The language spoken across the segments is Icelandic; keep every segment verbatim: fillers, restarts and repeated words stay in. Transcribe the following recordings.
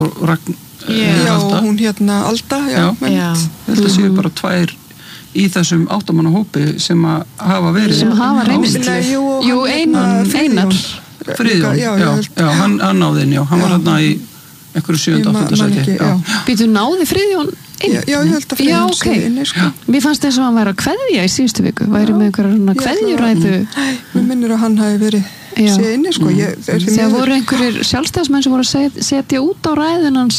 Ragn, yeah. Já, hún hérna Alda, já, já. já. Þetta séu bara tvær í þessum áttamanna hópi sem að hafa verið sem hafa reynslu. Jú, Jú einar, einar. Friðjón, já, já, já, hann, hann náði inn, já, hann já. var hérna í einhverju sjöunda, áttunda sæti. Býtu náði Friðjón inn? Já, ég held að Friðjón sé inni, sko. Mér fannst þess að hann væri að kveðja í síðustu viku, væri með einhverja svona kveðjuræðu. Nei, mér minnir að hann hafi verið sé inni, sko. Ég, þegar voru einhverjir sjálfstæðismenn sem voru að setja út á ræðunans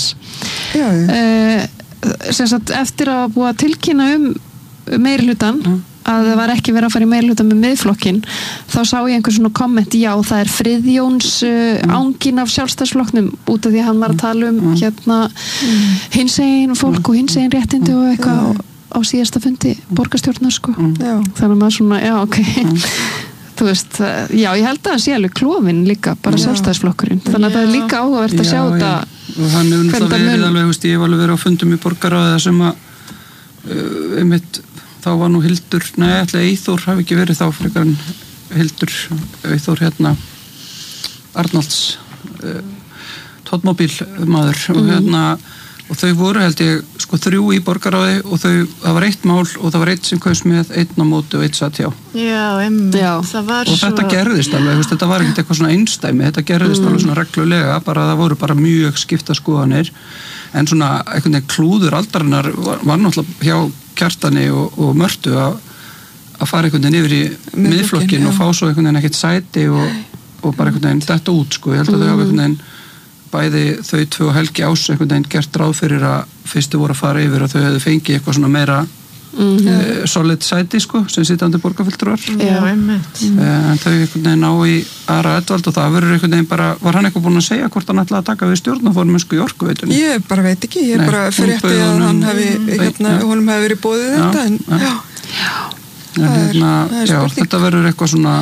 uh, sem sagt eftir að búa tilkynna um meirihlutan mm. að það var ekki verið að fara í meirihlutan með miðflokkin, þá sá ég einhver svona komment, já það er Friðjóns uh, mm. ángin af sjálfstæðisflokknum út af því að hann var að tala um mm. hérna mm. hinsegin fólk og hinsegin réttindi og eitthvað mm. á, á síðasta fundi borgarstjórnar sko mm. þannig að maður svona, já ok mm. þú veist, já ég held að það sé alveg klofin líka, bara já. Sjálfstæðisflokkurinn þannig að já. Það er líka áhugavert að sjá þetta og hann hefur náttúrulega verið alveg, veist, ég hef alveg verið á fundum í borgarráði sem að uh, einmitt þá var nú Hildur, nei, ætla Eyþór hafi ekki verið þá frekar en Hildur Eyþór hérna Arnalds uh, tóttmóbíl maður mm. og hérna og þau voru held ég sko þrjú í borgarráði og þau, það var eitt mál og það var eitt sem kaus með einn á móti og eitt satt hjá já, emmi, það var og svo og þetta gerðist alveg, veist, þetta var ekkert eitthvað svona einstæmi þetta gerðist mm. alveg svona reglulega bara það voru bara mjög skipta skoðanir en svona einhvern veginn klúður aldarinnar var, var náttúrulega hjá Kjartani og, og Mörtu að að fara einhvern veginn yfir í miðflokkin og fá svo einhvern veginn ekkert sæti og, og bara einhvern veginn þetta út sko, ég held að mm. þau hafa einhvern veginn bæði þau tvö og Helgi Ás einhvern veginn gert ráð fyrir að fyrstu voru að fara yfir og þau hefðu fengið eitthvað svona meira mm-hmm. uh, solid sæti sko sem sitjandi borgarfulltrúar já, einmitt uh, en þau einhvern veginn ná í Ara Edvald og það verður einhvern veginn bara var hann eitthvað búinn að segja hvort hann ætlaði að taka við stjórnarformennsku í Orkuveitunni? Ég bara veit ekki, ég er bara frétti að hann hafi hérna, honum hafi verið boðið já, þetta en já, já. En, hérna, já þetta verður eitthvað svona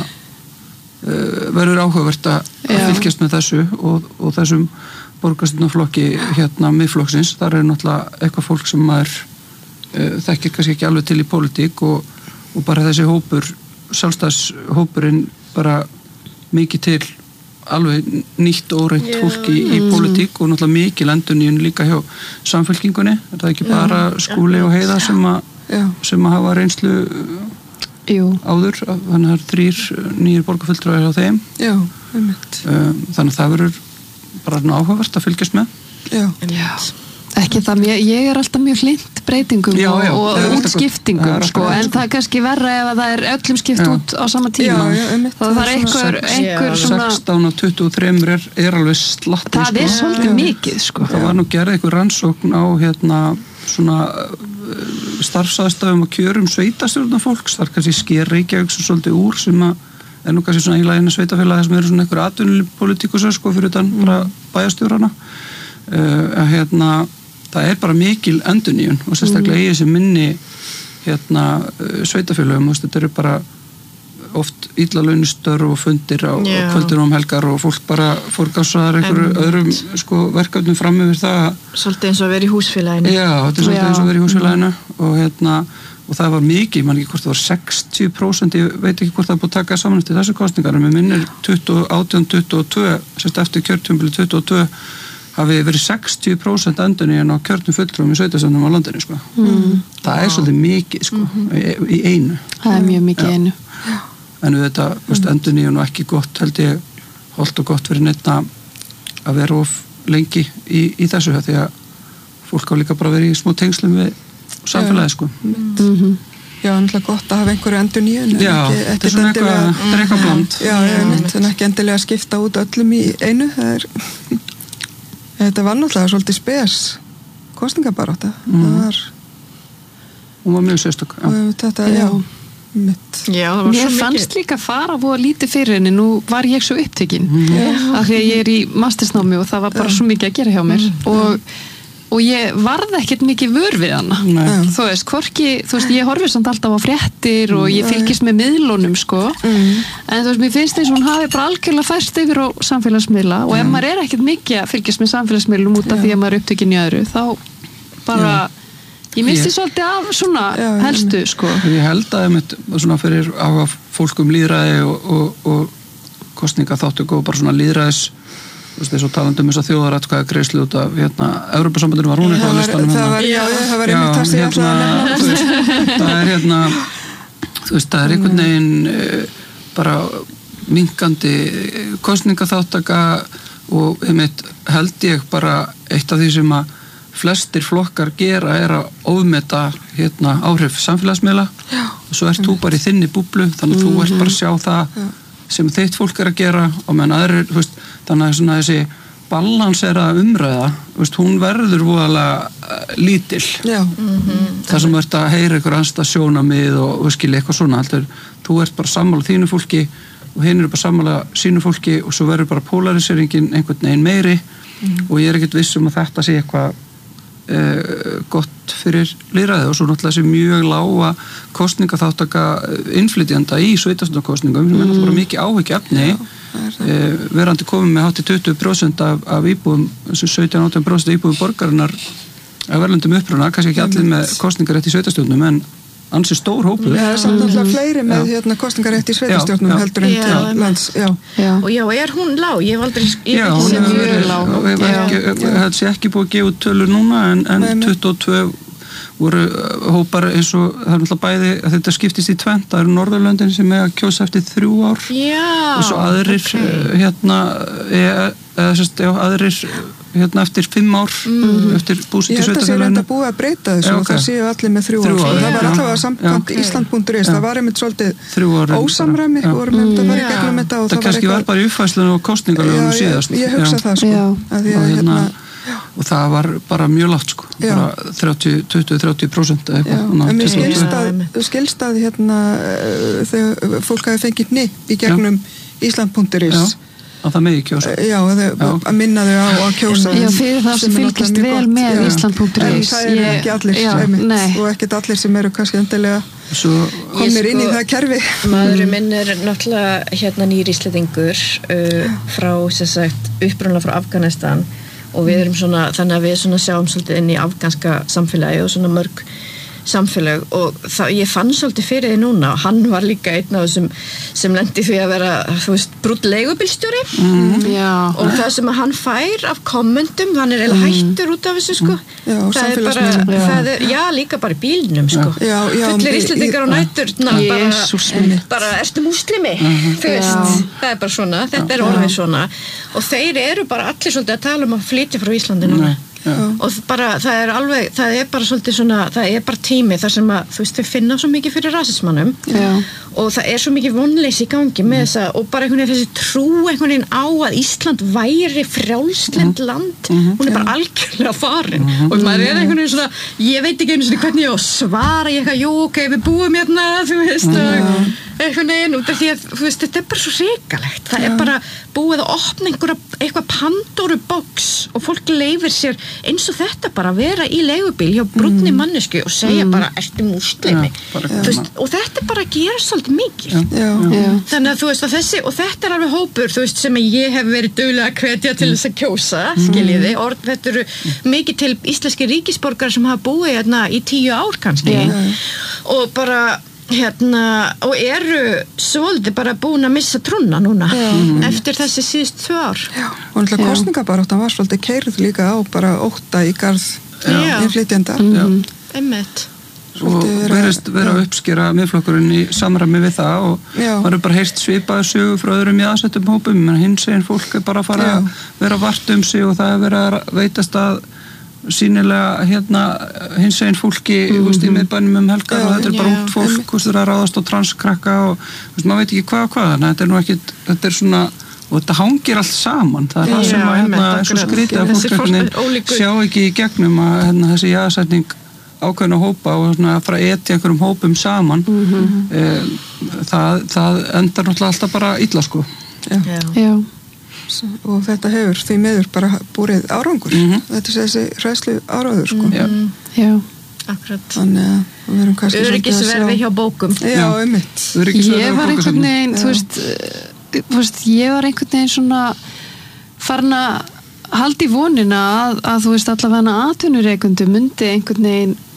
Uh, verður áhugavert að fylgjast með þessu og, og þessum borgarstjórnarflokki hérna miðflokksins, þar er náttúrulega eitthvað fólk sem maður uh, þekkir kannski ekki alveg til í pólitík og, og bara þessi hópur sjálfstæðshópurinn bara mikið til alveg nýtt og óreint yeah. fólk í, í pólitík og náttúrulega mikil endurnýjun líka hjá samfylkingunni, er það ekki bara Skúli og Heiða sem að, sem að hafa reynslu Jú. áður, þannig að það er þrýr nýjir borgarfulltrúar á þeim já, einmitt um, þannig að það verður bara áhugavert að fylgjast með já, já. Ekki það, ég, ég er alltaf mjög hlynnt breytingum já, já, og, og útskiptingum sko, en það er kannski verra ef það er öllum skipt já. Út á sama tíma já, já, einmitt, það, það er einhver, einhver svona sextán og tuttugu og þrjú er, er alveg slatti það sko. Er svolítið mikið sko. Það var nú gerð einhver rannsókn á hérna svona starfsaðstæðum og kjörum sveitastjórnarfólks, þar kannski sker Reykjavík svo svolítið úr sem að er nú kannski svona eiginlega eina sveitafélag sem eru svona einhver atvinnupolítíkusar sko fyrir utan mm. bara bæjarstjórana uh, að hérna það er bara mikil endurnýjun og sérstaklega mm. í þessi minni hérna sveitafélagum, þetta eru bara oft illa launustörf og fundir á yeah. kvöldir og um helgar og fólk bara fórgásaðar einhverju öðrum sko, verkefnum fram yfir það svolítið eins og að vera í húsfélaginu já, þetta er svolítið eins og að vera í húsfélaginu mm. og, hérna, og það var mikið, mann ekki hvort það var sextíu prósent, ég veit ekki hvort það er búið að taka saman eftir þessu kostningar, en mér minnir átján tuttugu og tvö, sérst eftir kjörtímabili tuttugu og tvö hafi verið sextíu prósent endurnýjun á kjörnum fulltrúum í sveitarstjórnum á landinu sko. mm. það er svolítið mikið sko, mm-hmm. í, í einu það er mjög mikið í einu en við þetta mm. endurnýjun og ekki gott held ég holdt og gott fyrir neitt að vera of lengi í, í þessu því að fólk á líka bara verið í smó tengslum við samfélagi sko. mm-hmm. Já, náttúrulega gott að hafa einhverju endurnýjun Já, þetta er svona eitthvað þetta er eitthvað bland Já, en ekki endilega að skipta út öllum í einu það er þetta var náttúrulega svolítið spes kosningabarátta mm. það var hún var mjög sérstök þetta, já, mitt Já, það var Mér svo fannst mikið líka fara að búa lítið fyrir henni, nú var ég svo upptekin mm. af því að ég er í mastersnámi og það var bara svo mikið að gera hjá mér mm. og, og ég varð ekkert mikið vör við hana Nei. þú veist, hvorki, þú veist, ég horfi samt alltaf á fréttir og ég fylgist með miðlunum sko, mm. en þú veist, mér finnst eins og hún hafi bara algjörlega fæst yfir á samfélagsmiðla og ef Mm. maður er ekkert mikið að fylgjast með samfélagsmiðlum út af Já. því að maður er upptekin í öðru, þá bara ég misti Ég- svolítið af svona Já, já, helstu sko Ég held að einmitt svona fyrir áhuga fólk um lýðræði og, og, og kostningaþáttöku og bara svona lýðræðis þú veist, þess að talandi um þess að þjóðaratkvæða greiðslu út af, hérna, Evrópusambandinu var hún eitthvað á listanum. Það var, já, það var einmitt það sem ég ætlaði að nefna. Það er hérna, þú veist, það er einhvern veginn bara minkandi kosningaþáttaka og einmitt held ég bara eitt af því sem að flestir flokkar gera er að ofmeta hérna áhrif samfélagsmiðla já, og svo ert þú bara í þinni búblu þannig að mm-hmm. þú ert bara að sjá það já. Sem þitt fólk er að gera og meðan aðrir, þú veist, þannig að svona þessi balansera umræða, þú veist, hún verður voðalega lítil já. Mm-hmm. Það sem ert að heyra ykkur ansta sjónamið og, og skilja eitthvað svona alltaf, þú ert bara sammála þínu fólki og hinn eru bara sammála sínu fólki og svo verður bara polariseringen einhvern veginn meiri mm-hmm. og ég er ekkert viss um að þetta sé eitthvað Uh, gott fyrir lýðræði og svo náttúrulega þessi mjög lága kostningaþáttaka innflytjanda í sveitarstjórnarkosningum sem mm. er náttúrulega bara mikið áhyggjuefni uh, verandi komið með hátt í tuttugu prósent af, af íbúum, sautján til átján prósent íbúum borgarinnar af verðlundum uppruna, kannski ekki allir með kostningarétt í sveitarstjórnum en ansi stór hópur. Það er samt alltaf fleiri með hérna, kostningarétt í sveitarstjórnum heldur en til lands. Já. Já. Og já, er hún lág? Ég hef aldrei ég já, hún er mjög lág. Það sé ekki búið að gefa út tölur núna en, en tuttugu og tvö voru hópar eins og það er náttúrulega bæði að þetta skiptist í tvennt, það eru Norðurlöndin sem er að kjósa eftir þrjú ár já, og svo aðrir okay. hérna eða sérst, já, aðrir hérna eftir fimm ár mm. eftir búsett í sveitarfélaginu. Ég held að sé reynda búið að breyta þessu og það séu allir með þrjú ár. ár. Það var allavega samkvæmt okay. Ísland punktur is, það var einmitt svolítið ósamræmi og vorum einmitt að fara í gegnum þetta. Það kannski var bara í uppfæslunum og kostningalögunum síðast. Ég hugsa það sko. Að því að hérna og það var bara mjög lágt sko já. Bara þrjátíu, tuttugu til þrjátíu prósent en mér skilst að, skilst að hérna, þegar fólk hafi fengið nipp í gegnum Ísland punktur is að það megi kjósa já, að minna þau á að kjósa já, fyrir það sem fylgist vel gott. Með Ísland punktur is en það eru ekki allir ég, og ekkert allir sem eru kannski endilega Svo, komir inn í það kerfi maðurinn minn er náttúrulega hérna nýr Íslendingur uh, frá sem sagt upprunlega frá Afganistan og við erum svona, þannig að við svona sjáum svolítið inn í afganska samfélagi og svona mörg samfélag og það, ég fann svolítið fyrir því núna og hann var líka einn af þessum sem lendi því að vera, þú veist, brútt leigubílstjóri mm. og það sem að hann fær af kommentum, hann er eiginlega hættur út af þessu sko já, það er bara, já. Það er, já, líka bara í bílnum sko já, já, fullir Íslendingar á næturna bara, bara, ertu múslimi uh-huh. þú veist, já. Það er bara svona, þetta er orðið svona og þeir eru bara allir svolítið að tala um að flytja frá Íslandi núna Já. Og bara, það er alveg, það er bara svolítið svona, það er bara tími þar sem að, þú veist, þau finna svo mikið fyrir rasismannum Já. Og það er svo mikið vonleysi í gangi með þessa og bara einhvern veginn þessi trú einhvern veginn á að Ísland væri frjálslend land, mm-hmm. hún er bara algjörlega farin mm-hmm. og maður er einhvern veginn svona, ég veit ekki einu svona hvernig ég á að svara, ég eitthvað, jú, ok, við búum hérna, þú veist, mm-hmm. og einhvern veginn út af því að, þú veist, þetta er bara svo hrikalegt, það Já. Er bara búið að opna einhverja, eitthvað Pandoru box og fólk leifir sér eins og þetta bara vera í leigubíl hjá brúnni mannesku og segja mm. bara ertu múslimi og þetta bara gera svolítið mikið já. Já. Þannig að þú veist að þessi og þetta er alveg hópur þú veist sem ég hef verið duglega að hvetja til þess að kjósa mm. skiljiði, orð þetta eru mikið til íslenski ríkisborgar sem hafa búið hérna í tíu ár kannski já. Og bara hérna, og eru svolítið bara búin að missa trúna núna mm. eftir þessi síðust tvö ár Já, og náttúrulega kosningabaráttan var svolítið keyrð líka á bara ótta í garð innflytjenda mm. Einmitt og verðist vera að uppskera miðflokkurinn í samræmi við það og maður er bara heyrt svipaðu sögu frá öðrum jaðarsettum hópum, menn hins eginn fólk er bara að fara Já. Að vera vart um sig og það er verið að veitast að sínilega hérna hins eginn fólki mm-hmm. veist, í miðbænum um helgar já, og þetta er bara út fólk veist, að ráðast á transkrakka og veist, maður veit ekki hvað og hvað þannig að þetta er nú ekki, þetta er svona og þetta hangir allt saman það er já, það sem að hérna er svo skrítið að fólk sjá ekki í gegnum að hérna, þessi jaðarsetning ákveðna hópa og svona að fara að etja einhverjum hópum saman mm-hmm. e, það, það endar náttúrulega alltaf bara illa sko Já, já. Og þetta hefur því meður bara búrið árangur mm-hmm. þetta er þessi hræðslu áráður sko mm-hmm. Já, akkurat þannig að við erum kannski öryggisverfi hjá bókum Já, einmitt Ég var einhvern veginn þú veist, þú veist, ég var einhvern veginn svona farin að halda í vonina að, að þú veist allavega atvinnureikendur myndi einhvern veginn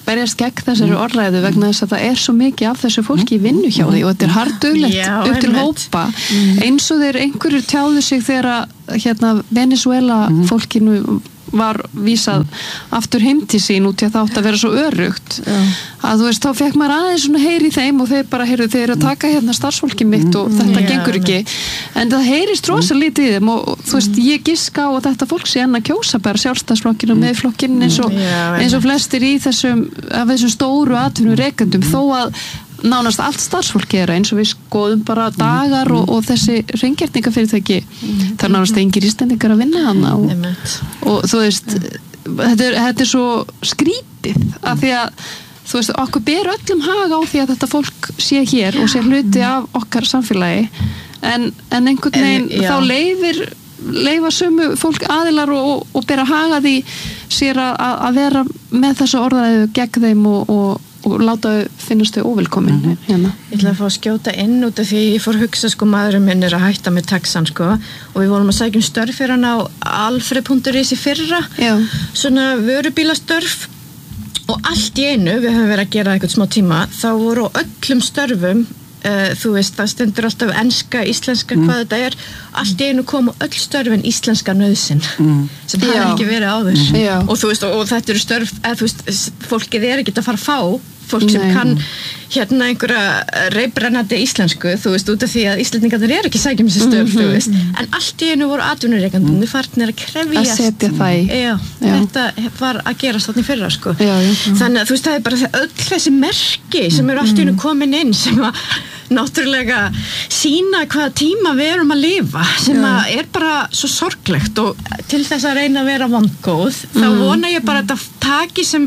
berjast gegn þessari orðræðu vegna þess að það er svo mikið af þessu fólki í vinnu hjá því og þetta er harduglegt upp til hópa eins og þeir einhverjur tjáðu sig þegar að hérna, Venezuela fólkinu var vísað aftur heim til sín út í að það átt að vera svo örugt Já. Að þú veist, þá fekk maður aðeins svona heyri í þeim og þeir bara heyru, þeir eru að taka hérna starfsfólki mitt og þetta Já, gengur ekki en það heyrist rosa lítið í þeim og, og þú veist, ég giska á að þetta fólk sé enn að kjósa bara sjálfstæðsflokkinn og meðflokkinn eins og, eins og flestir í þessum af þessum stóru atvinnurekendum þó að nánast allt starfsfólki er eins og við skoðum bara dagar og, og þessi hreingerningarfyrirtæki mm. það er nánast engir íslendingar að vinna hana og, og þú veist þetta er, þetta er svo skrítið af því að þú veist okkur ber öllum hag á því að þetta fólk sé hér og sé hluti af okkar samfélagi en, en einhvern veginn en, þá leifir leifa sömu fólk aðilar og, og bera haga því sér að, að vera með þessu orðaðu gegn þeim og, og og láta finnast þau óvelkomin mm-hmm. hérna. Ég ætla að fá að skjóta inn út af því ég fór að hugsa sko maðurinn minn er að hætta með Texan sko og við vorum að sækja um störf fyrir hann á alfred punktur is í fyrra Já. Svona vörubílastörf og allt í einu við höfum verið að gera eitthvað smá tíma þá voru á öllum störfum uh, þú veist það stendur alltaf enska, íslenska mm. hvað þetta er allt í einu kom á öll störfin íslenska nauðsinn mm. sem það hefði ekki verið áður mm. og þú veist og, og þetta eru störf eða þú veist fólkið er ekki að fara að fá fólk sem Nei. Kann hérna einhverja reybrennandi íslensku, þú veist, út af því að Íslendingarnir eru ekki sækjum þessi stöf, mm-hmm. þú veist, en allt í einu voru atvinnureikandunni mm. farnir að krefjast að setja það í. Já, já. Þetta var að gerast þarna í fyrra, sko. Já, já, já. Þannig að þú veist, það er bara öll þessi merki sem eru allt í einu komin inn sem að náttúrulega sína hvaða tíma við erum að lifa sem já. Að er bara svo sorglegt og til þess að reyna að vera vongóð, mm. þá vona ég bara að þetta taki sem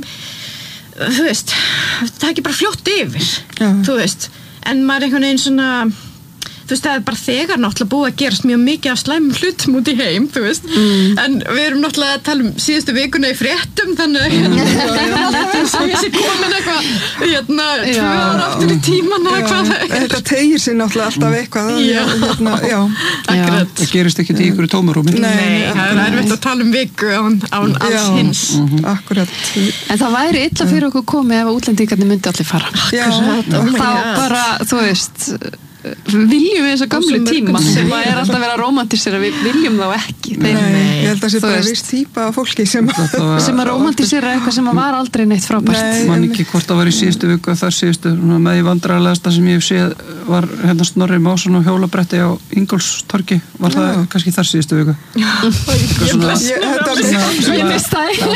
þú veist, það ekki bara fljótt yfir Já. Þú veist, en maður einhvern veginn svona þú veist, það er bara þegar náttúrulega búið að gerast mjög mikið af slæmum hlutum út í heim, þú veist mm. en við erum náttúrulega að tala um síðustu vikuna í fréttum, þannig að ég sé komin eitthvað hérna, tvö ára aftur í tíman eða hvað þetta tegir sér náttúrulega alltaf eitthvað já, hérna, já. já. Það gerist ekki í ykkur tómarúmi Nei, Nei það er erfitt að tala um viku án, án alls hins mm-hmm. Akkurat En það væri illa fyrir okkur komið ef útlendingarnir myndi allir fara Akkurat, þá bara, þú veist viljum við þessa gamlu tíma sem að er alltaf að vera romantísera við viljum þá ekki Þeir, Nei, ég held að það sé bara viss típa af fólki sem, sem að romantísera eitthvað sem að var aldrei neitt frábært Man ekki hvort það var í síðustu viku þar síðustu með í vandræðalegasta sem ég hef séð var hérna Snorri Másson og hjólabretti á Ingólfstorgi var það Já. Kannski þar síðustu viku Ég veist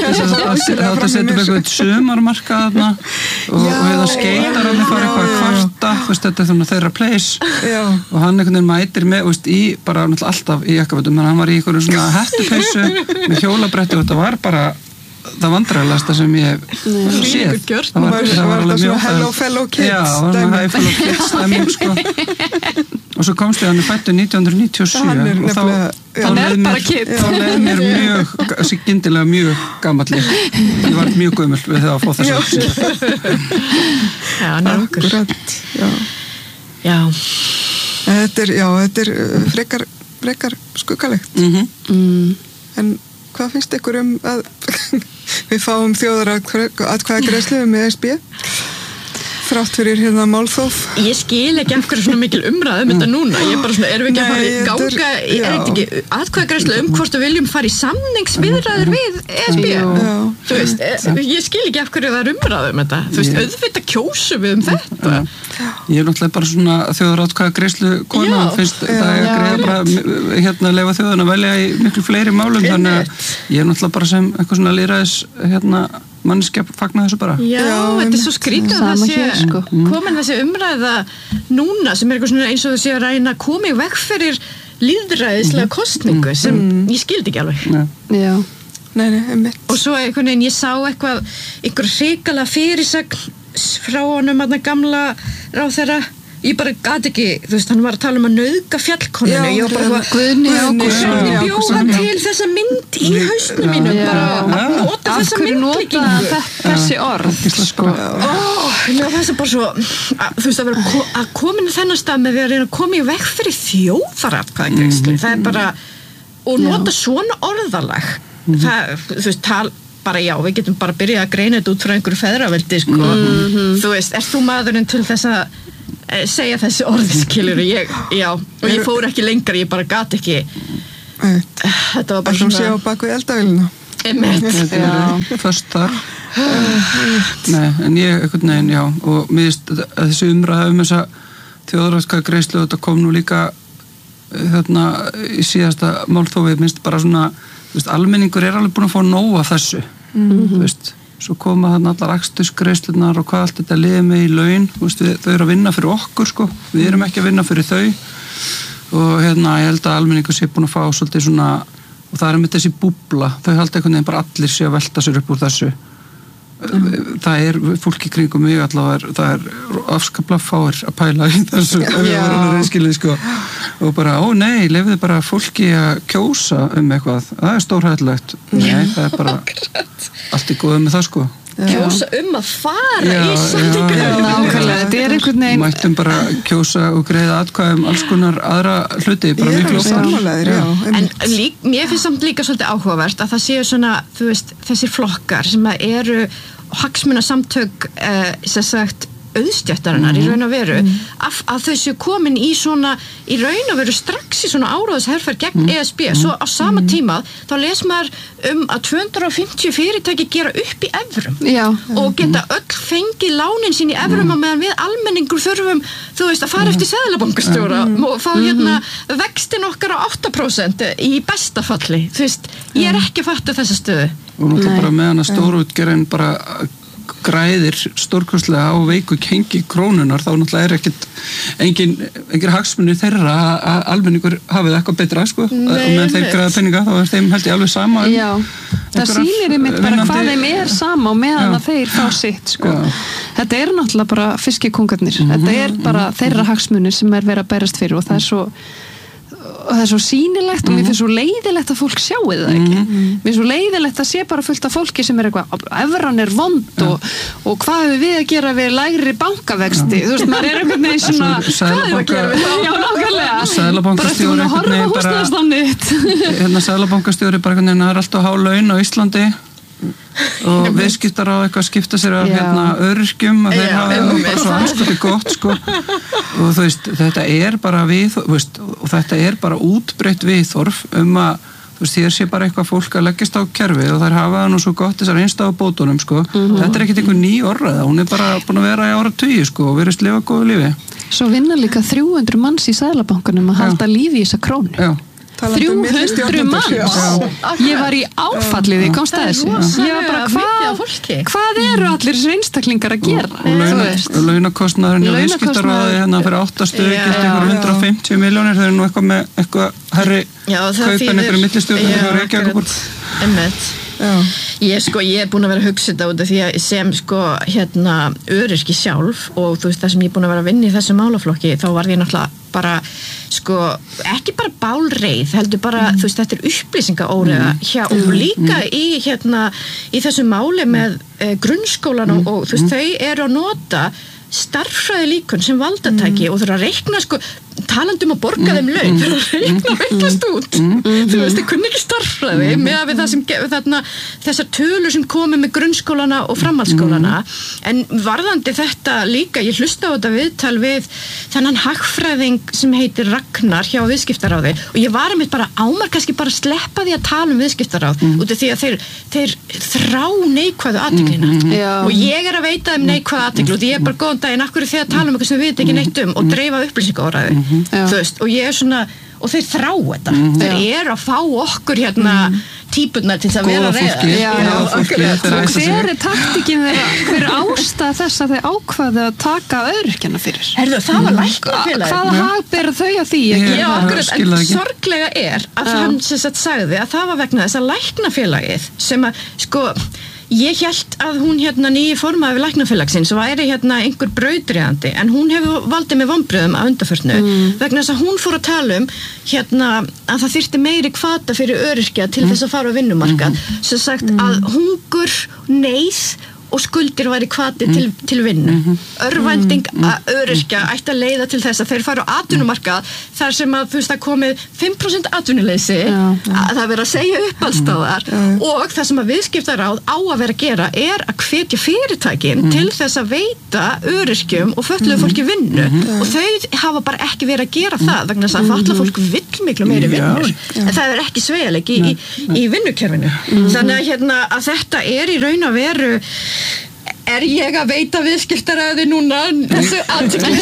það það setur eitthvað sumarmarka og það skeitar og það fara eitthvað kvarta þetta er þannig þeirra place Já. Og hann einhvern veginn mætir með veist, í, bara alltaf í jakkafötum en hann var í einhverju svona hettupeysu með hjólabretti og þetta var bara það vandræðalegasta sem ég séð það var, það var alveg mjög hello fellow kids Já, það var hello fellow kids stemming sko og svo komst ég hann er fættur nítján hundruð níutíu og sjö og þá, þá leið mér, þá leið mér mjög skyndilega mjög gamalli ég var mjög gömul við það að fá þessu Já, nokkur Já Já. Þetta er, já, þetta er frekar, frekar skuggalegt. Mm-hmm. Mm. En hvað finnst ykkur um að við fáum þjóðar að hvaða greiðslu með E S B? Þrátt fyrir hérna málþóf. Ég skil ekki af hverju svona mikil umræð um þetta núna. Ég er bara svona, erum við ekki að fara í ganga, er þetta ekki atkvæðagreiðslu um hvort við viljum fara í samningsviðræður við E S B? Já. Þú veist, ég skil ekki af hverju það er umræð um þetta. Þú veist, auðvitað kjósum við um þetta. Ég er náttúrulega bara svona þjóðaratkvæðagreiðslu kona, finnst það er greið bara hérna leifa þjóðan að velja í miklu fleiri málum, þannig að ég er náttúrulega bara sem eitthvað svona lýðræðis hérna manneskja fagna þessu bara. Já, Já þetta er svo skrítið að það sé sko. Komin þessi umræða núna sem er eitthvað svona eins og þessi að reyna að koma í veg fyrir lýðræðislega mm. kostningu sem mm. ég skildi ekki alveg. Já. Já. Nei, nei, einmitt. Og svo einhvern veginn ég sá eitthvað, einhver hrikalega fyrirsögn frá honum að gamla ráðherra. Ég bara gat ekki, þú veist, hann var að tala um að nauðga fjallkonunni. Ég var bara Guðni Ágústsson. Ég bjóða til þessa mynd í hausnum mínum, bara að nota þessa myndlíkingu. Af hverju nota þessi orð, sko. Ó, mér var þess að bara svo, að, þú veist, að vera að komin að þennan stað með því að reyna að koma í veg fyrir þjóðaratkvæðagreiðslu. Það er bara, og nota svona orðalag. Það, þú veist, tal bara já, við getum bara byrjað að greina þetta út frá einhverju feðraveldi sko. Mm-hmm. Þú veist, ert þú maðurinn til þess að e, segja þessi orði skilur ég, já, og ég fór ekki lengra, ég bara gat ekki Æt. Þetta var bara svona að sé á baku eldavélina Emmett Först þar Nei, en ég, einhvern veginn, já og mér finnst þessi umræða um þessa þjóðaratkvæðagreiðslu, þetta kom nú líka þarna í síðasta málþófi, minnst bara svona þú veist, almenningur er alveg búin að fá nóg af þessu mm-hmm. þú veist, svo koma þarna allar akstursgreiðslunar og hvað allt þetta liði með í laun, þú veist, við, þau eru að vinna fyrir okkur sko, við erum ekki að vinna fyrir þau og hérna, ég held að almenningur sé búin að fá svolítið svona og það er með þessi búbla, þau halda einhvern veginn bara allir sé að velta sér upp úr þessu Mm. það er fólki kringum mig allavega, það er afskaplega fáir að pæla í þessu reyskilið, sko. Og bara, ó nei, lefðu bara fólki að kjósa um eitthvað, það er stórhættulegt nei, það er bara allt í góðu með það sko kjósa um að fara já, í samtíkuna þetta er einhvern veginn mættum bara kjósa og greiða atkvæðum alls konar aðra hluti bara miklu sammálaðir, já, en lík, mér finnst samt líka svolítið áhugavert að það séu svona, þú veist, þessir flokkar sem eru hagsmunasamtök eh, sem sagt auðstjættarinnar mm. í raun og veru mm. að, að þau séu komin í svona í raun og veru strax í svona áráðsherferð gegn mm. E S B, mm. svo á sama tíma þá les maður um að tvö hundruð og fimmtíu fyrirtæki gera upp í evrum Já. og geta öll fengið lánin sín í evrum mm. og meðan við almenningur þurfum, þú veist, að fara mm. eftir seðlabankastjóra mm. og fá hérna vextin okkar á átta prósent í besta falli, þú veist, ég er ekki að fatta þessa stöðu og náttúrulega bara meðan að stórútgerðin bara græðir stórkostlega á veiku kengi krónunar, þá náttúrulega er ekkert engin, engin hagsmunir þeirra að almenningur hafið eitthvað betra sko, Nei, og meðan þeir græða peninga þá er þeim held ég alveg sama um Já, það sýnir einmitt bara hvað þeim er sama og meðan að þeir fá sitt sko. Þetta er náttúrulega bara fiskikongarnir, mm-hmm. þetta er bara þeirra hagsmunir sem er verið að berast fyrir og það er svo og það er svo sýnilegt og mér finnst svo leiðilegt að fólk sjáu það ekki mm-hmm. mér finnst svo leiðilegt að sé bara fullt af fólki sem er eitthvað, evran er vond og, og hvað hefur við að gera við lægri bankavexti, þú veist, maður er einhvern veginn svona, hvað hefur að gera við það? Já, nákvæmlega, bara þú að horfa húsnæðislánnið hérna Seðlabankastjóri bara einhvern veginn, það er alltaf há laun á Íslandi og viðskiptar á eitthvað skipta sér af hérna öryrkjum að þeir hafa bara svo anskoti gott sko og þú veist, þetta er bara við, veist, og þetta er bara útbreytt viðþorf um að þú veist, þér sé bara eitthvað fólk að leggist á kerfið og þær hafa það nú svo gott þessar einstafabótunum sko, mm-hmm. þetta er ekkert einhver ný orðræða, hún er bara búin að vera í áratugi sko og verið lifa góðu lífi. Svo vinna líka þrjú hundruð manns í Seðlabankanum að halda lífi í þessa krónu. Já. þrjú hundruð manns ég var í áfallið í komst að þessu ég var bara, hvað, hvað eru allir þessu einstaklingar að gera og launakostnaðurinn og viðskiptaráði hérna fyrir áttastuð eitthvað hundrað og fimmtíu miljónir þau eru nú eitthvað með eitthvað herri kaup en eitthvað millistjórn eitthvað reykjavíkur emmett ég sko, ég er búin að vera að hugsa þetta út af því að sem sko hérna öryrki sjálf og þú veist það sem ég er búin að vera að vinna í þessu málaflokki þá var ég náttúrulega bara sko, ekki bara bálreið heldur bara, mm. þú veist, þetta er upplýsingaóreiða mm. hjá, og líka mm. í hérna, í þessu máli með eh, grunnskólan og, og þú veist, þau eru að nota starffræði líkun sem valdatæki mm. og þurfa að reikna sko talandum að borga þeim laun fyrir að reikna veiklast út þú veist, ég kunni ekki starffræði með að við það sem þarna, þessar tölur sem komi með grunnskólana og framhaldsskólana en varðandi þetta líka, ég hlusta á þetta viðtal við þennan hagfræðing sem heitir Ragnar hjá viðskiptaráði og ég var einmitt bara ámar kannski bara sleppa því að tala um viðskiptaráð mm. út af því að þeir, þeir þrá neikvæðu athyglinna mm. og ég er að veita þeim neikvæðu athyglu og ég er bara góðan daginn, akkur er því að tala um eitthvað sem við veit ekki neitt um og dreifa upplýsingaóreiðu Mm-hmm. þú veist, og ég er svona og þeir þrá þetta, mm-hmm. þeir eru að fá okkur hérna mm-hmm. típurnar til að vera reyða og hver er taktikinn þeirra hver er ástæða þess að þeir ákvaðu að taka öryrkjana fyrir Herðu, það var læknafélag hvaða hag ber þau að því já, já, akkurat, en sorglega er að hann sem sagt sagði að það var vegna þess að læknafélagið sem að sko ég hélt að hún hérna nýji formaði við læknafélagsins væri hérna einhver brautryðandi en hún hefur valdið með vonbrigðum að undanförnu mm. vegna þess að hún fór að tala um hérna að það þyrfti meiri hvata fyrir öryrkja til mm. þess að fara á vinnumarkað mm. sem sagt mm. að hungur, neyð og skuldir væri hvati mm. til, til vinnu. Mm-hmm. Örvænting mm. öryrkja ætti að leiða til þess að þeir fara á atvinnumarkað þar sem að þú veist að komið fimm prósent atvinnuleysi, ja, ja. að það vera að segja upp allstáðar mm. og það sem að viðskiptaráð á að vera að gera er að hvetja fyrirtækin mm. til þess að veita öryrkjum og fötluðu fólki vinnu mm. og þau hafa bara ekki verið að gera það vegna þess að fötluðu fólk vill miklu meiri vinnur. Ja. En það er ekki sveigjanleiki í, í, í vinnukerfinu. Mm. Þannig að, hérna, að þetta er í raun að veru er ég að veita viðskiptaræði núna þessu aðtökli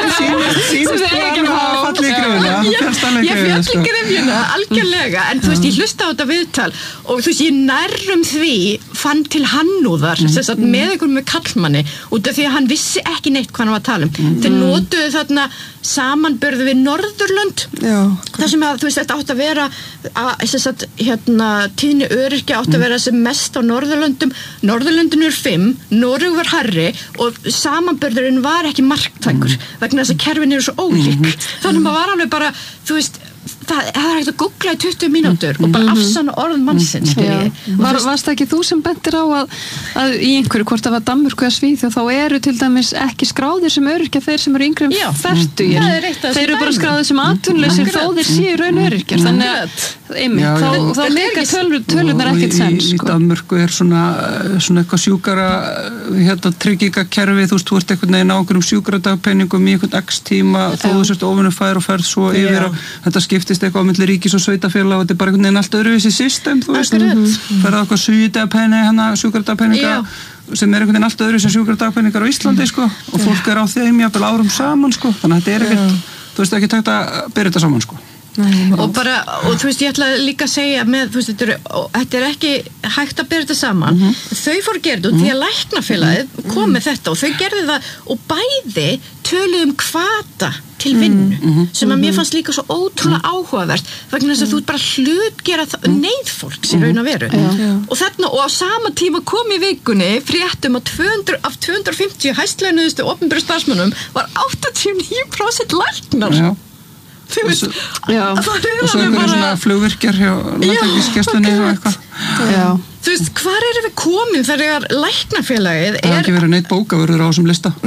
sínist bara að falli í gröfuna ég falli í gröfuna algjörlega, en þú veist ég hlusta á þetta viðtal og þú veist ég nærrum því fann til hannúðar mm. með einhverjum með kallmanni út af því að hann vissi ekki neitt hvað hann var að tala um mm. þeir notuðu þarna samanburðu við Norðurlönd Já. þar sem að þú veist þetta átt að vera að, að hérna, tíðni öryrkja átt að vera sem mest á Norðurlöndum Norðurlöndin er fimm, Noreg var hærri og samanburðurinn var ekki marktækur mm. vegna þess að kerfin eru svo ólík mm. þannig að maður var alveg bara þú veist það, það er hægt að googla í tuttugu mínútur mm. og bara afsanna orð mannsins mm. var, Varst það ekki þú sem bentir á að, að í einhverju, hvort það var Danmörku eða Svíþjóð, þá eru til dæmis ekki skráðir sem öryrkja þeir sem eru yngri um fertugir þeir eru bara skráðir sem atvinnulausir þó þeir séu raun öryrkjar þannig að einmitt, já, þá, þá leika tölur, tölunar ekkert sens sko. Í Danmörku er svona, svona eitthvað sjúkara hérna, tryggingakerfi, þú veist, þú ert eitthvað neginn á einhverjum sjúkradagpenningum í einhvern x tíma þó þú sért ofunumfær og ferð svo já. Yfir að þetta skiptist eitthvað á milli ríkis og sveitafélag og þetta er bara einhvern veginn allt öðruvísi system, þú veist, mm-hmm. ferða eitthvað sjúkradagpenning, hana sjúkradagpenninga sem er einhvern veginn allt öðruvísi sjúkradagpenningar á Íslandi, sko, og fólk er á þeim jafnvel árum saman, sko, þannig að þetta er ekkert, þú veist, ekki takt að byrja þetta saman, sko. og bara, og þú veist, ég ætla líka að segja með, þú veist, þetta er, þetta er ekki hægt að byrja þetta saman mm-hmm. þau fór gerðu mm-hmm. því að læknafélagið kom með þetta og þau gerðu það og bæði töluðu um hvata til vinnu, mm-hmm. sem að mér fannst líka svo ótrúlega áhugavert vegna þess að þú ert bara hlutgera neyðfólks í raun að veru mm-hmm. og þarna, og á sama tíma kom í vikunni fréttum að tvö hundruð af tvö hundruð og fimmtíu hæstlaunuðustu opinberu starfsmönnum var áttatíu og níu prósent læknar já. Þú veist, já. Og svo einhverju bara... svona flugvirkjar hjá landhelgisgæslunni og eitthvað. Já. Þú veist, hvar erum við komin þegar læknafélagið er... Það er ekki verið neitt bókavörður á þessum lista.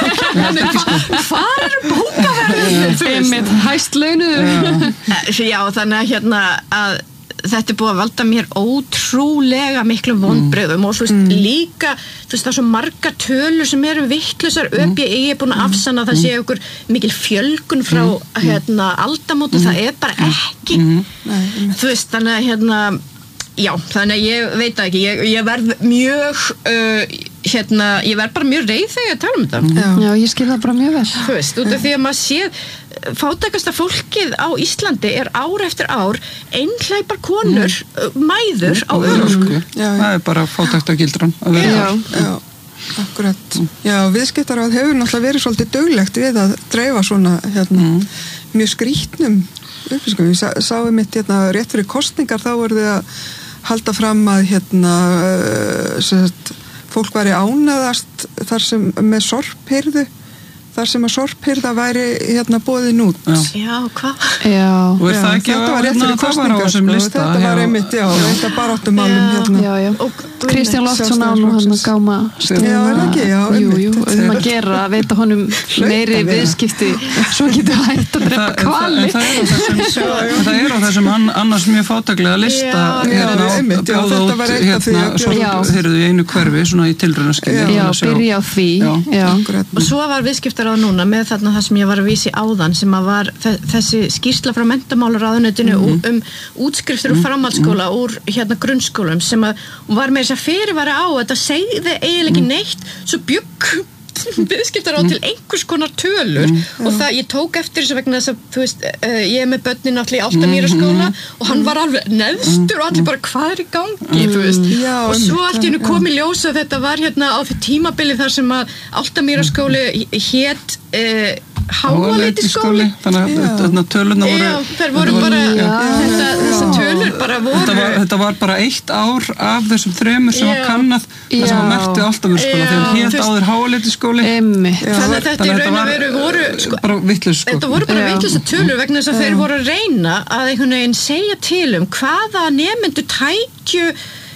Hvar eru bókavörður? Þú veist, hæst launuðu. Já, þannig að hérna að þetta er búið að valda mér ótrúlega miklu vonbrigðum mm. og þú veist mm. líka, þú veist það er svo margar tölur sem eru vittlausar mm. ÖBI er búin að afsanna það sé ykkur mikil fjölgun frá mm. hérna aldamótum, mm. það er bara ekki mm. þú veist, þannig að hérna já, þannig að ég veit ekki ég, ég verð mjög uh, hérna, ég verð bara mjög reið þegar ég tala um þetta já, já ég skil það bara mjög vel þú veist, út af því að maður sé fátækasta fólkið á Íslandi er ár eftir ár einhleipar konur, mm. mæður á örorku. Það er bara fátæktagildran að vera já, já, akkurat. Já, viðskiptaráð hefur náttúrulega verið svolítið döglegt við að dreifa svona hérna, mm. mjög skrýtnum upplýsingum. Við sá, sáum mitt hérna, rétt fyrir kosningar þá voru þið að halda fram að hérna, sagt, fólk væri ánæðast þar sem með sorphirðu þar sem að sorphirða væri hérna boðin út. Já, já hvað? Já. Og er það ekki þetta var rétt fyrir kosningar, sko. Þetta var einmitt, já, þetta baráttumálum hérna. Já, já. Og Kristján Loftsson á nú hann að gáma stöðuna. Já, er það ekki, já, einmitt. Jú, jú, um að gera, að veita honum meiri viðskipti, svo getur hægt að drepa kvali. Það er á þessum annars mjög fátæklega lista hérna bjóða út hérna sorphirðu í einu hverfi, svona í tilraunaskyni. Já, byrja á því. Og svo var viðskiptar á núna með þarna það sem ég var að vísi áðan sem að var þessi skýrsla frá menntamálaráðuneytinu mm-hmm. um útskriftur úr framhaldsskóla úr hérna grunnskólum sem að var með þess að fyrirvara á að þetta segði eiginlega ekki neitt svo bjugg viðskiptar á til einhvers konar tölur mm, og það, ég tók eftir þessu vegna þess að, þú veist, uh, ég er með börnin allir í Álftamýraskóla mm, og hann var alveg neðstur og allir bara, hvað er í gangi, mm, þú veist, já, og svo allt í hennu kom í ljós að þetta var hérna á því tímabili þar sem að Álftamýraskóli hét uh, Háaleitiskóli þannig að þarna tölurna voru já, þær voru bara já, þetta, þessar tölur bara voru þetta var, þetta var bara eitt ár af þessum þremur sem já, var kannað það sem var merkt við Álftamýraskóla þegar hann hét áður Háaleitiskóli þannig að þetta í raun og veru voru sko, bara vitlaus sko. þetta voru bara vitlaus tölur vegna þess að þeir voru að reyna að einhvern veginn segja til um hvaða nemendur tækju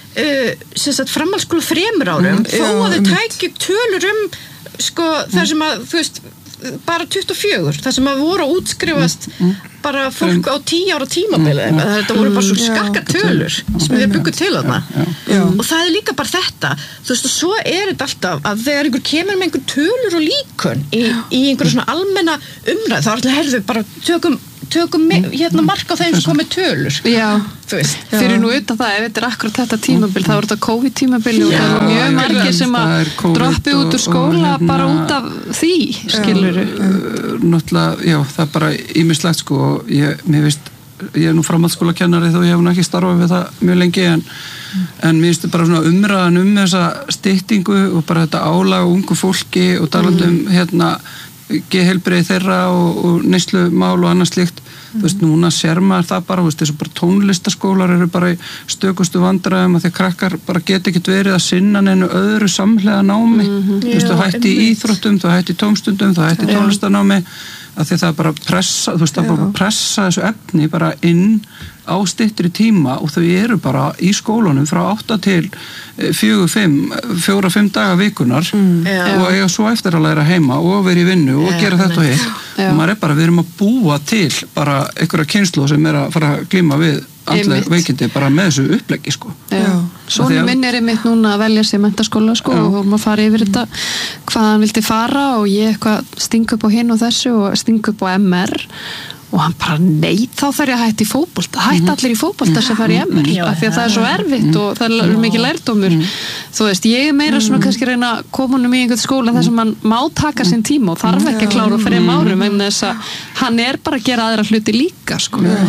uh, sem sagt framhaldsskóla þremur árum, mm, þó að þau tækju tölur um sko þar sem að, þú veist, bara tuttugu og fjögur, þar sem að voru að útskrifast mm. bara fólk á tíu ára tímabili mm. þetta voru bara svo skakka tölur sem þeir byggu til þarna og það er líka bara þetta, þú veist og svo er þetta alltaf að þegar einhver kemur með einhver tölur og líkun í, í einhverju svona almenna umræð, þá er alltaf herðu bara tökum tökum hérna mark á þeim sem komið tölur já, þú veist, fyrir nú utan það ef þetta er akkurat þetta tímabil, þá er þetta COVID-tímabil og það er mjög margir sem að droppi út úr skóla og, bara út af því, skilur náttúrulega, já, það er bara ýmislegt sko, og ég, mér veist ég er nú framhaldsskólakennari þó ég hef nú ekki starfað við það mjög lengi en, en mér veist bara svona umræðan um þessa styttingu og bara þetta álag og ungu fólki og talandi um hérna geðheilbrigði þeirra og, og neyslumál og annað slíkt, mm. þú veist, núna sér maður það bara, þú veist, þessu bara tónlistaskólar eru bara í stökustu vandræðum að því að krakkar bara geta ekkert verið að sinna neinu öðru samhlega námi, mm-hmm. þú veist, þú hætti í íþróttum, þú hætti í tómstundum, þú hætti í tónlistanámi, að því það bara pressa, þú veist, það bara pressa þessu efni bara inn á styttri tíma og þau eru bara í skólanum frá átta til fjögur, fimm, fjóra, fimm daga vikunar mm. og eiga svo eftir að læra heima og vera í vinnu og gera þetta og hitt og maður er bara, við erum að búa til bara einhverja kynslu sem er að fara að glíma við andleg veikindi bara með þessu uppleggi sko. Sónu minn er einmitt núna að velja sér menntaskóla sko já. Og vorum að fara yfir þetta hvað hann vildi fara og ég eitthvað sting upp á hinn og þessu og sting upp á M R og hann bara nei, þá þarf ég að hætta í fótbolta hætta allir í fótbolta sem fara í M R af því að það er svo erfitt og það er mikið lærdómur þú veist, ég er meira svona kannski reyna að koma honum í einhvern skóla þar sem hann má taka sinn tíma og þarf ekki að klára fyrir árum en þess að hann er bara að gera aðra hluti líka sko og,